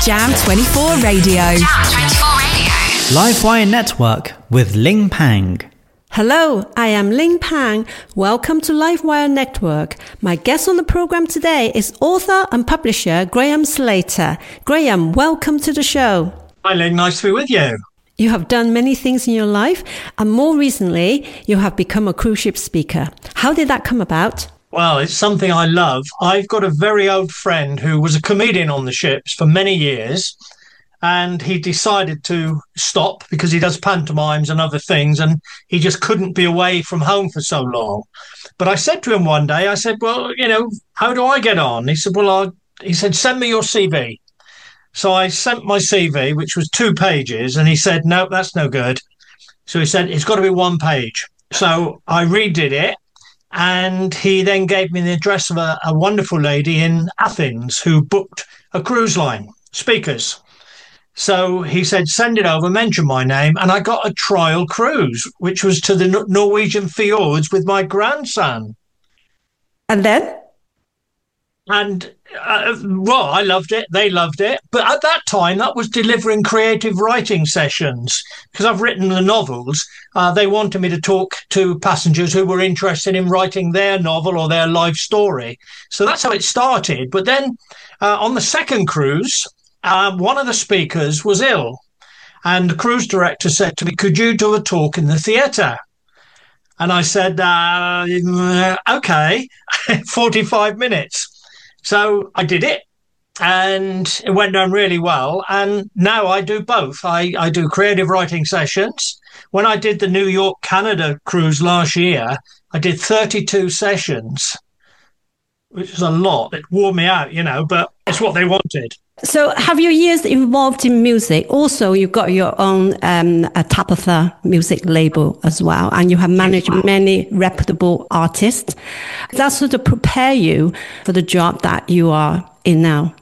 Jam 24 Radio. Jam 24 Radio. Livewire Network with Ling Pang. Hello, I am Ling Pang. Welcome to Livewire Network. My guest on the program today is author and publisher Graham Slater. Graham, welcome to the show. Hi Ling, nice to be with you. You have done many things in your life, and more recently, you have become a cruise ship speaker. How did that come about? Well, it's something I love. I've got a very old friend who was a comedian on the ships for many years, and he decided to stop because he does pantomimes and other things, and he just couldn't be away from home for so long. But I said to him one day, I said, well, how do I get on? He said, he said, send me your CV. So I sent my CV, which was 2 pages, and he said, no, that's no good. So he said, it's got to be 1 page. So I redid it, and he then gave me the address of a wonderful lady in Athens who booked a cruise line, speakers. So he said, send it over, mention my name, and I got a trial cruise, which was to the Norwegian fjords with my grandson. And then? And, I loved it. They loved it. But at that time, that was delivering creative writing sessions. Because I've written the novels, they wanted me to talk to passengers who were interested in writing their novel or their life story. So that's how it started. But then on the second cruise, one of the speakers was ill. And the cruise director said to me, could you do a talk in the theatre? And I said, okay, 45 minutes. So I did it, and it went down really well. And now I do both. I do creative writing sessions. When I did the New York, Canada cruise last year, I did 32 sessions, which is a lot. It wore me out, but it's what they wanted. So have your years involved in music? Also, you've got your own Tabitha music label as well, and you have managed many reputable artists. That sort of prepare you for the job that you are in now?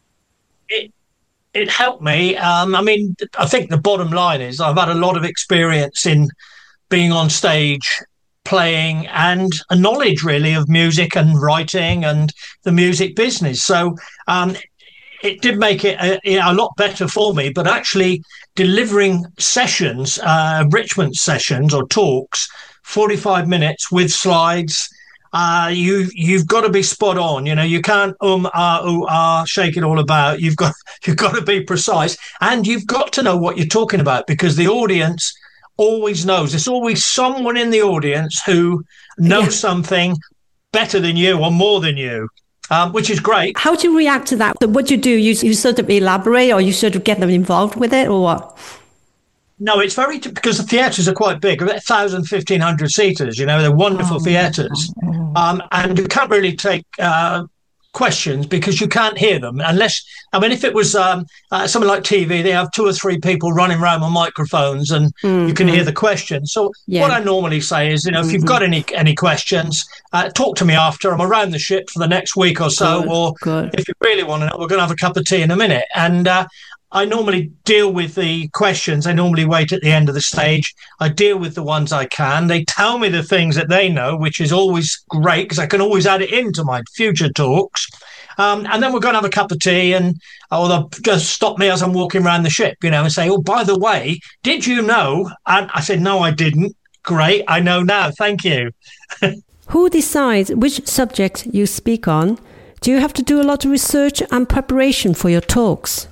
It helped me. I think the bottom line is I've had a lot of experience in being on stage, playing, and a knowledge really of music and writing and the music business. So it did make it a lot better for me, but actually delivering sessions, enrichment sessions or talks, 45 minutes with slides, you've got to be spot on. You can't shake it all about. You've got to be precise, and you've got to know what you're talking about, because the audience always knows. There's always someone in the audience who knows something better than you or more than you. Which is great. How do you react to that? What do? You sort of elaborate, or you sort of get them involved with it, or what? No, it's because the theatres are quite big, 1,000, 1,500 seaters, they're wonderful theatres. And you can't really take questions because you can't hear them unless, if it was something like TV, they have 2 or 3 people running around with microphones and you can hear the questions. So what I normally say is, if you've got any questions, talk to me after. I'm around the ship for the next week or so, if you really want to know, we're going to have a cup of tea in a minute. And I normally deal with the questions. I normally wait at the end of the stage. I deal with the ones I can. They tell me the things that they know, which is always great because I can always add it into my future talks. And then we're going to have a cup of tea, or they'll just stop me as I'm walking around the ship, and say, oh, by the way, did you know? And I said, no, I didn't. Great. I know now. Thank you. Who decides which subject you speak on? Do you have to do a lot of research and preparation for your talks?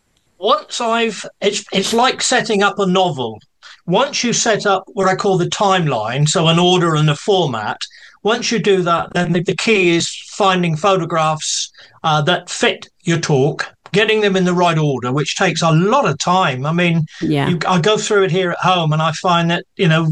It's like setting up a novel. Once you set up what I call the timeline, so an order and a format, once you do that, then the key is finding photographs that fit your talk, getting them in the right order, which takes a lot of time. I go through it here at home and I find that,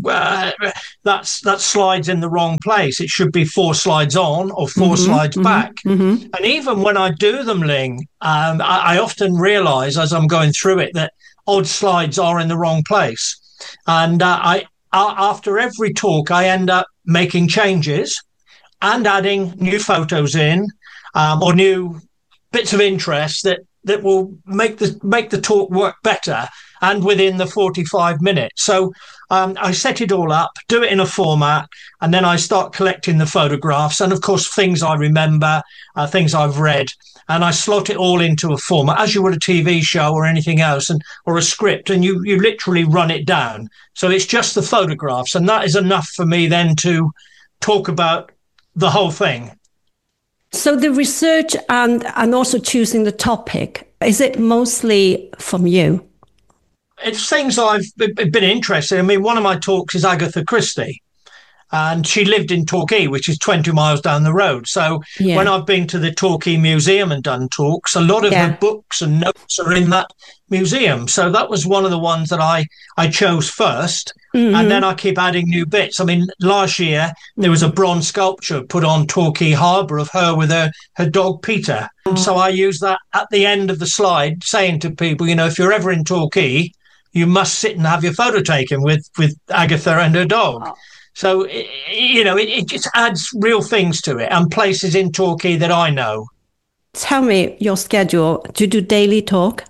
that slide's in the wrong place. It should be 4 slides on or 4 slides back. And even when I do them, Ling, I often realize as I'm going through it that odd slides are in the wrong place. And after every talk, I end up making changes and adding new photos in or new bits of interest that will make the talk work better. and within the 45 minutes. So I set it all up, do it in a format, and then I start collecting the photographs and, of course, things I remember, things I've read, and I slot it all into a format as you would a TV show or anything else, or a script, and you literally run it down. So it's just the photographs, and that is enough for me then to talk about the whole thing. So the research and also choosing the topic, is it mostly from you? It's things I've been interested in. I mean, one of my talks is Agatha Christie, and she lived in Torquay, which is 20 miles down the road. So when I've been to the Torquay Museum and done talks, a lot of the books and notes are in that museum. So that was one of the ones that I chose first. Mm-hmm. And then I keep adding new bits. I mean, last year, there was a bronze sculpture put on Torquay Harbour of her with her dog, Peter. And so I use that at the end of the slide, saying to people, if you're ever in Torquay, you must sit and have your photo taken with Agatha and her dog. Oh. So, it just adds real things to it, and places in Torquay that I know. Tell me your schedule. Do you do daily talk?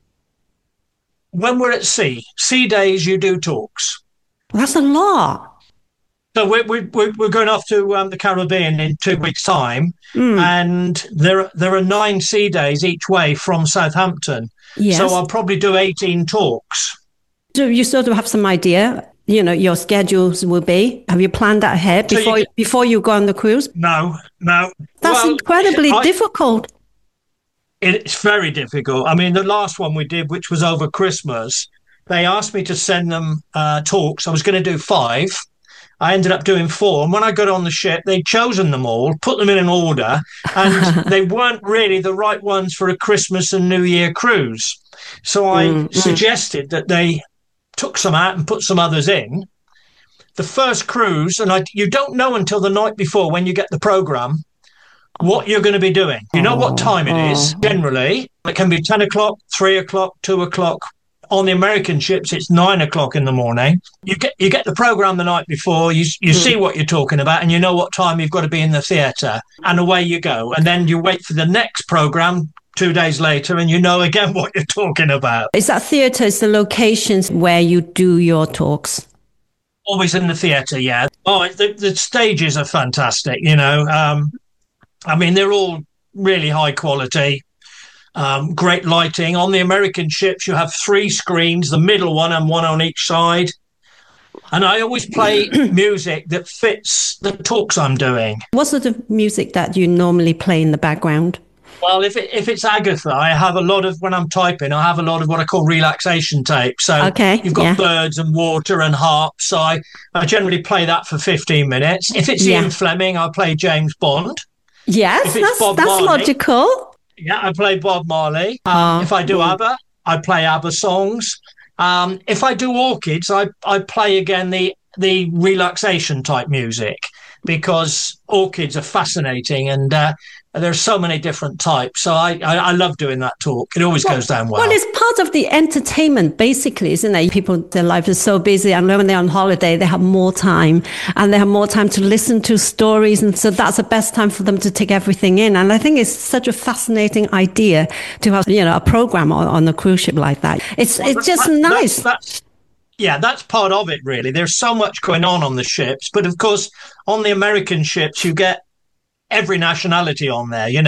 When we're at sea days, you do talks. That's a lot. So we're going off to the Caribbean in 2 weeks' time, and there are 9 sea days each way from Southampton. Yes. So I'll probably do 18 talks. So you sort of have some idea, your schedules will be. Have you planned that ahead before you go on the cruise? No. That's incredibly difficult. It's very difficult. I mean, the last one we did, which was over Christmas, they asked me to send them talks. I was going to do 5. I ended up doing 4. And when I got on the ship, they'd chosen them all, put them in an order, and they weren't really the right ones for a Christmas and New Year cruise. So I suggested that they took some out and put some others in. The first cruise, and you don't know until the night before when you get the program what you're going to be doing. You know what time it is, generally. It can be 10 o'clock, 3 o'clock, 2 o'clock. On the American ships, it's 9 o'clock in the morning. You get the program the night before, you see what you're talking about, and you know what time you've got to be in the theatre, and away you go. And then you wait for the next program 2 days later, and you know again what you're talking about. Is that theatre, is the locations where you do your talks? Always in the theatre, yeah. Oh, the stages are fantastic, I mean, they're all really high quality. Great lighting. On the American ships, you have 3 screens, the middle one and one on each side. And I always play music that fits the talks I'm doing. What sort of music that you normally play in the background? Well, if it's Agatha, I have a lot of, when I'm typing, I have a lot of what I call relaxation tape. So you've got birds and water and harps. So I generally play that for 15 minutes. If it's Ian Fleming, I play James Bond. Yes, that's logical. Yeah, I play Bob Marley. If I do ABBA, I play ABBA songs. If I do Orchids, I play again the relaxation type music, because orchids are fascinating, and there's so many different types. So I love doing that talk. It always goes down well. Well, it's part of the entertainment, basically, isn't it? People, their life is so busy, and when they're on holiday, they have more time, and they have more time to listen to stories. And so that's the best time for them to take everything in. And I think it's such a fascinating idea to have, a program on a cruise ship like that. It's just nice. That's part of it, really. There's so much going on the ships. But of course, on the American ships, you get every nationality on there, and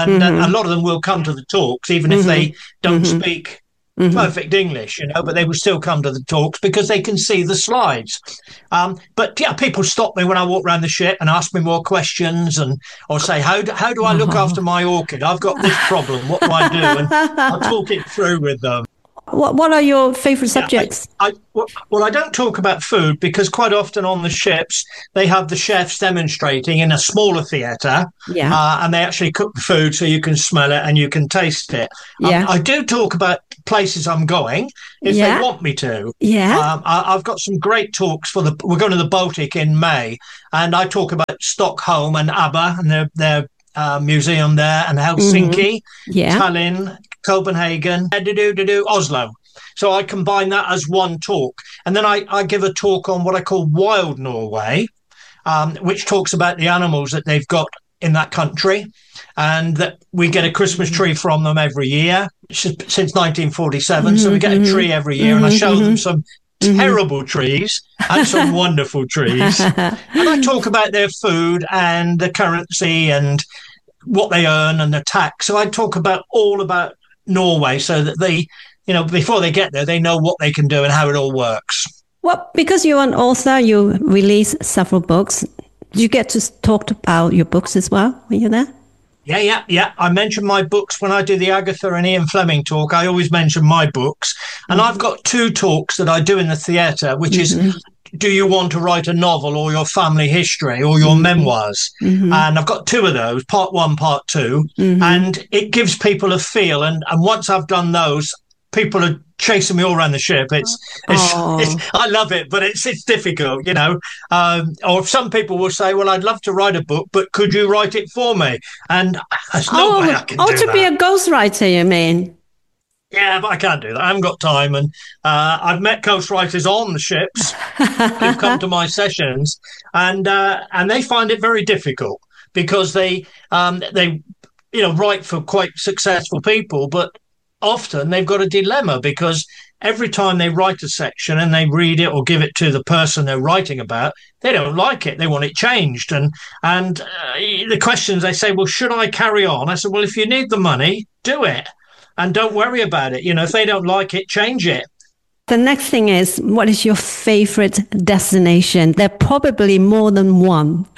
a lot of them will come to the talks, even if they don't speak perfect English, but they will still come to the talks because they can see the slides. But people stop me when I walk around the ship and ask me more questions, or say, how do I look after my orchid? I've got this problem. What do I do? And I'll talk it through with them. What are your favourite subjects? I don't talk about food, because quite often on the ships, they have the chefs demonstrating in a smaller theatre, and they actually cook the food so you can smell it and you can taste it. I do talk about places I'm going if they want me to. I've got some great talks we're going to the Baltic in May, and I talk about Stockholm and ABBA and their museum there, and Helsinki, Tallinn, Copenhagen, Oslo. So I combine that as one talk. And then I give a talk on what I call Wild Norway, which talks about the animals that they've got in that country. and that we get a Christmas tree from them every year since 1947. So we get a tree every year, and I show them some terrible trees and some wonderful trees. And I talk about their food and the currency and what they earn and the tax. So I talk all about Norway so that they, before they get there, they know what they can do and how it all works. Well, because you're an author, you release several books. Do you get to talk about your books as well when you're there? Yeah. I mention my books when I do the Agatha and Ian Fleming talk. I always mention my books. And I've got 2 talks that I do in the theatre, which is, do you want to write a novel or your family history or your memoirs? And I've got 2 of those, part 1, part 2. And it gives people a feel. And once I've done those, people are chasing me all around the ship. It's I love it, but it's difficult, or some people will say, well, I'd love to write a book, but could you write it for me? And there's no way I can do to that. Be a ghostwriter, you mean? Yeah, but I can't do that. I haven't got time. And I've met ghostwriters on the ships who've come to my sessions, and they find it very difficult because they write for quite successful people, but often they've got a dilemma because every time they write a section and they read it or give it to the person they're writing about, they don't like it. They want it changed. And the questions they say, well, should I carry on? I said, well, if you need the money, do it. And don't worry about it. If they don't like it, change it. The next thing is, what is your favorite destination? There are probably more than one.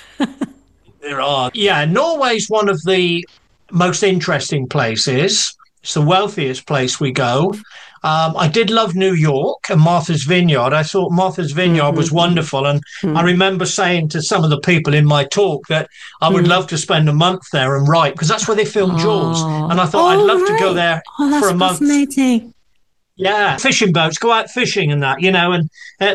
There are. Yeah, Norway's one of the most interesting places. It's the wealthiest place we go. I did love New York and Martha's Vineyard. I thought Martha's Vineyard was wonderful. And I remember saying to some of the people in my talk that I would love to spend a month there and write, because that's where they filmed Jaws. And I thought I'd love to go there for a month. Fascinating. Yeah, fishing boats, go out fishing and that, and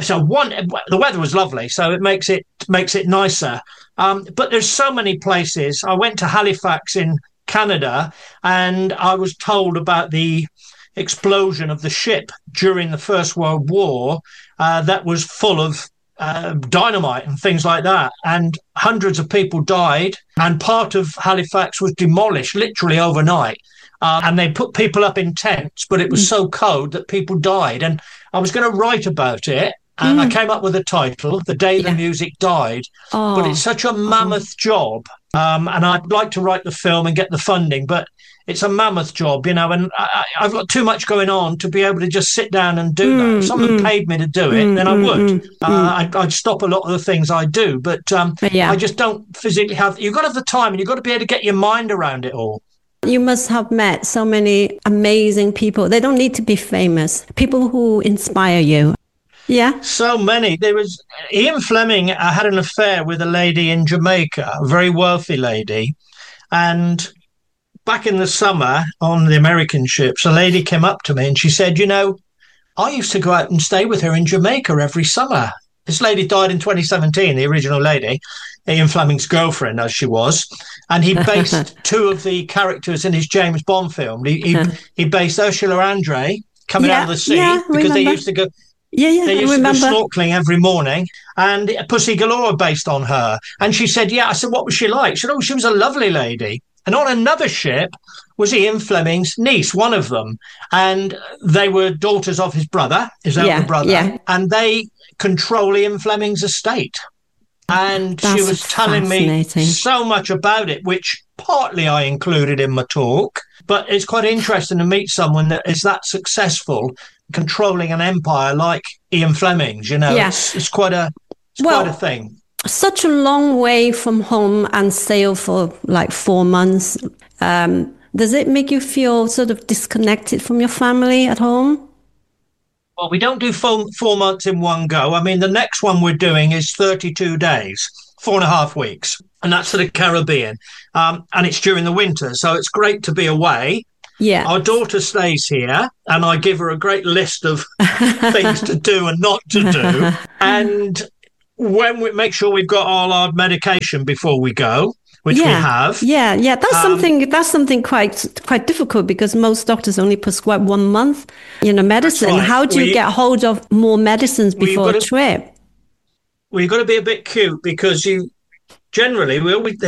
the weather was lovely, so it makes it nicer. But there's so many places. I went to Halifax in Canada, and I was told about the explosion of the ship during the First World War that was full of dynamite and things like that, and hundreds of people died, and part of Halifax was demolished literally overnight, and they put people up in tents, but it was so cold that people died. And I was going to write about it, and I came up with a title, The Day the Music Died. But it's such a mammoth job. And I'd like to write the film and get the funding, but it's a mammoth job, and I've got too much going on to be able to just sit down and do that. If someone paid me to do it, then I would. I'd stop a lot of the things I do, but I just don't physically have. You've got to have the time, and you've got to be able to get your mind around it all. You must have met so many amazing people. They don't need to be famous. People who inspire you. Yeah. So many. There was Ian Fleming had an affair with a lady in Jamaica, a very wealthy lady. And back in the summer on the American ships, a lady came up to me and she said, I used to go out and stay with her in Jamaica every summer. This lady died in 2017, the original lady, Ian Fleming's girlfriend, as she was. And he based 2 of the characters in his James Bond film. He based Ursula Andress coming out of the sea because they used to go... They used to go snorkeling every morning, and Pussy Galore based on her. And she said, I said, what was she like? She said, she was a lovely lady. And on another ship was Ian Fleming's niece, one of them. And they were daughters of his brother, his elder brother. And they control Ian Fleming's estate. And she was telling me so much about it, which partly I included in my talk. But it's quite interesting to meet someone that is that successful, controlling an empire like Ian Fleming's. It's quite a thing. Such a long way from home and sail for like 4 months. Does it make you feel sort of disconnected from your family at home? Well, we don't do 4 months in one go. I mean, the next one we're doing is 32 days, 4.5 weeks, and that's to the Caribbean. And it's during the winter, so it's great to be away. Yeah. Our daughter stays here, and I give her a great list of things to do and not to do. And when we make sure we've got all our medication before we go, which we have. Yeah. That's something quite difficult, because most doctors only prescribe 1 month, medicine. Right. How do you get hold of more medicines before a trip? Well, you've got to be a bit cute, because generally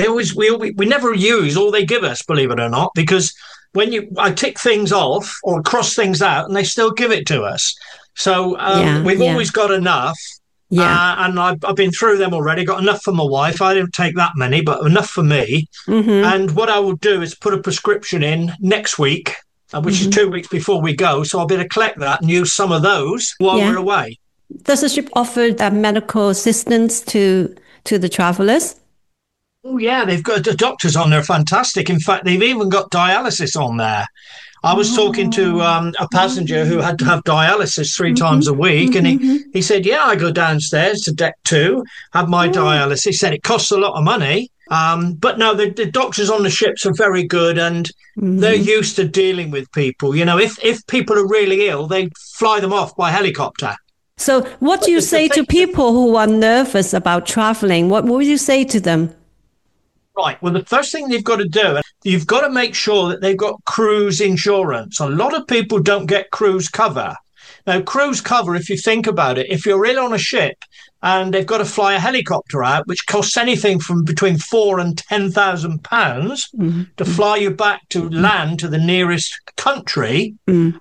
we never use all they give us, believe it or not, because I tick things off or cross things out, and they still give it to us. So we've always got enough. Yeah. And I've been through them already. Got enough for my wife. I didn't take that many, but enough for me. Mm-hmm. And what I will do is put a prescription in next week, which is 2 weeks before we go. So I'll be able to collect that and use some of those while we're away. Does the ship offer medical assistance to the travellers? Oh, yeah. They've got the doctors on there. Fantastic. In fact, they've even got dialysis on there. I was talking to a passenger who had to have dialysis 3 times a week, and he said, yeah, I go downstairs to deck 2, have my dialysis. He said it costs a lot of money. But no, the doctors on the ships are very good, and they're used to dealing with people. You know, if people are really ill, they fly them off by helicopter. So what do you say to people who are nervous about traveling? What would you say to them? Right. Well, the first thing you've got to do, you've got to make sure that they've got cruise insurance. A lot of people don't get cruise cover. Now, cruise cover, if you think about it, if you're ill on a ship and they've got to fly a helicopter out, which costs anything from between £4,000 and £10,000 to fly you back to land to the nearest country,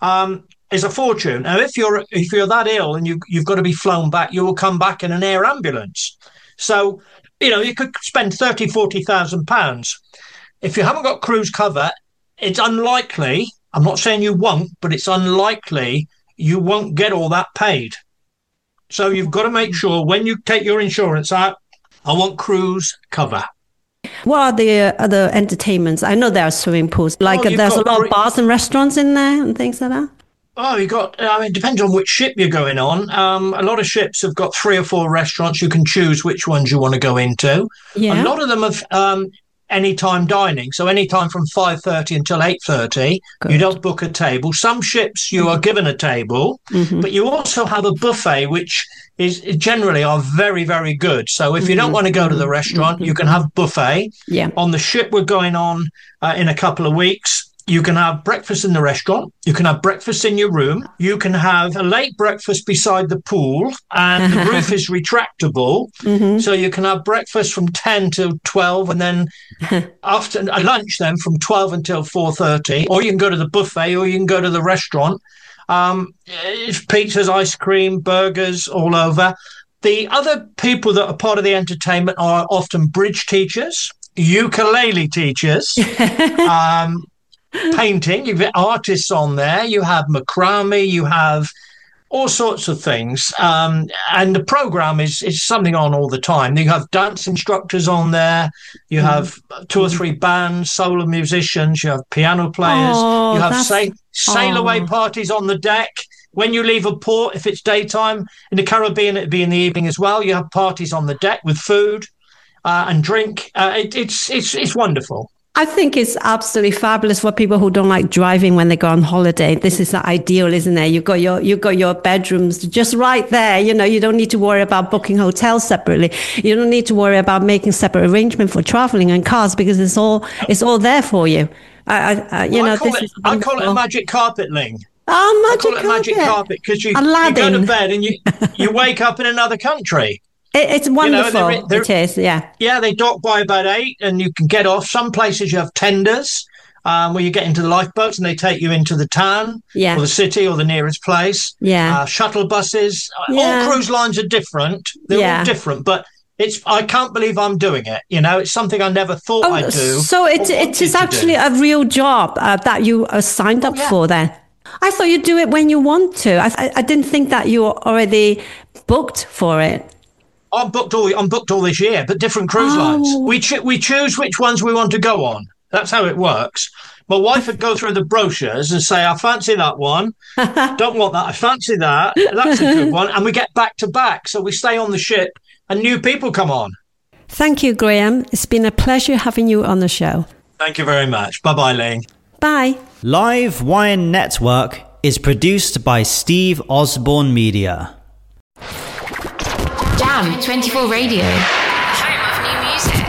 is a fortune. Now, if you're that ill and you've got to be flown back, you will come back in an air ambulance. So, you know, you could spend £30,000, £40,000. If you haven't got cruise cover, it's unlikely, I'm not saying you won't, but it's unlikely you won't get all that paid. So you've got to make sure when you take your insurance out, I want cruise cover. What are the other entertainments? I know there are swimming pools, there's a lot of bars and restaurants in there and things like that. Oh, it depends on which ship you're going on. A lot of ships have got 3 or 4 restaurants. You can choose which ones you want to go into. Yeah. A lot of them have anytime dining. So anytime from 5:30 until 8:30, you don't book a table. Some ships you are given a table, but you also have a buffet, which is generally are very, very good. So if you don't want to go to the restaurant, you can have buffet. Yeah. On the ship we're going on in a couple of weeks, you can have breakfast in the restaurant. You can have breakfast in your room. You can have a late breakfast beside the pool, and the roof is retractable. So you can have breakfast from 10 to 12, and then after lunch then from 12 until 4:30. Or you can go to the buffet, or you can go to the restaurant. It's pizzas, ice cream, burgers all over. The other people that are part of the entertainment are often bridge teachers, ukulele teachers, painting. You've got artists on there. You have macrame. You have all sorts of things. And the program is something on all the time. You have dance instructors on there. You have 2 or 3 bands, solo musicians. You have piano players. You have sail away parties on the deck. When you leave a port, if it's daytime, in the Caribbean, it'd be in the evening as well. You have parties on the deck with food and drink. It's wonderful. I think it's absolutely fabulous for people who don't like driving when they go on holiday. This is the ideal, isn't it? You've got your bedrooms just right there. You know, you don't need to worry about booking hotels separately. You don't need to worry about making separate arrangement for traveling and cars, because it's all there for you. I call it a magic carpet, Ling. Oh, magic carpet because you go to bed and you wake up in another country. It's wonderful. It is, yeah. Yeah, they dock by about 8 and you can get off. Some places you have tenders where you get into the lifeboats and they take you into the town or the city or the nearest place. Yeah. Shuttle buses. Yeah. All cruise lines are different. They're all different, but I can't believe I'm doing it. You know, it's something I never thought I'd do. So it is actually a real job that you signed up for then. I thought you'd do it when you want to. I didn't think that you were already booked for it. I'm booked all this year, but different cruise lines. We choose which ones we want to go on. That's how it works. My wife would go through the brochures and say, I fancy that one. Don't want that. I fancy that. That's a good one. And we get back to back. So we stay on the ship and new people come on. Thank you, Graham. It's been a pleasure having you on the show. Thank you very much. Bye-bye, Ling. Bye. Live Wine Network is produced by Steve Osborne Media. Jam 24 Radio.